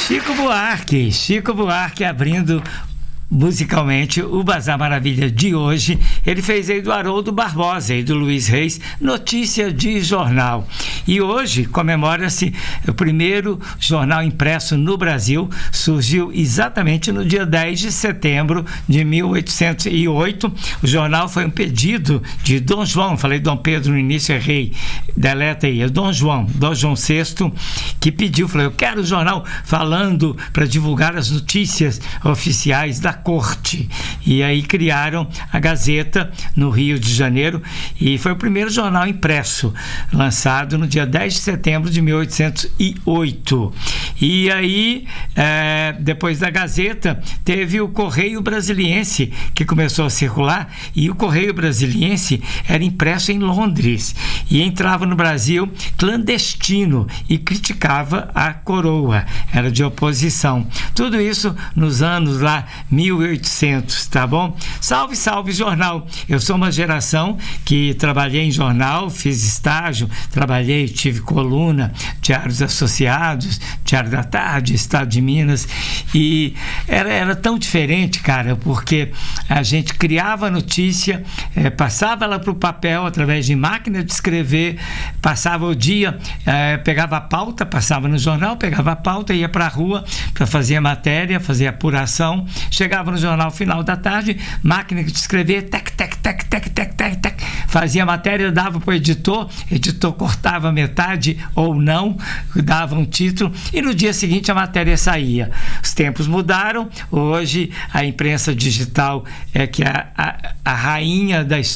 Chico Buarque abrindo musicalmente o Bazar Maravilha de hoje. Ele fez aí do Haroldo Barbosa e do Luiz Reis, Notícia de Jornal. E hoje comemora-se o primeiro jornal impresso no Brasil. Surgiu exatamente no dia 10 de setembro de 1808. O jornal foi um pedido de Dom João, falei Dom Pedro no início, errei, deleta aí, é Dom João VI, que pediu, falou, eu quero um jornal falando para divulgar as notícias oficiais da corte. E aí criaram a Gazeta no Rio de Janeiro e foi o primeiro jornal impresso, lançado no dia 10 de setembro de 1808. E aí, depois da Gazeta, teve o Correio Brasiliense, que começou a circular, e o Correio Brasiliense era impresso em Londres e entrava no Brasil clandestino e criticava a coroa, era de oposição. Tudo isso nos anos lá 1800, tá bom? Salve, salve jornal! Eu sou uma geração que trabalhei em jornal, fiz estágio, trabalhei, tive coluna, Diários Associados, Diário da Tarde, Estado de Minas, e era tão diferente, cara, porque a gente criava a notícia, passava ela para o papel através de máquina de escrever, passava o dia, pegava a pauta, passava no jornal, pegava a pauta, ia para a rua para fazer a matéria, fazer a apuração, chegava no jornal final da tarde, máquina de escrever, tec, tec, tec, tec, tec, tec, tec, fazia a matéria, dava para o editor cortava metade ou não, dava um título e no dia seguinte a matéria saía. Os tempos mudaram, hoje a imprensa digital é que é a rainha da história